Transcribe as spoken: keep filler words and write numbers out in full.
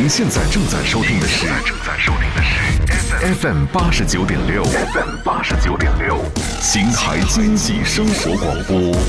您现在正在收听的是正在收听的是 F M 八十九点六 F M 八十九点六 秦台经济生活广播。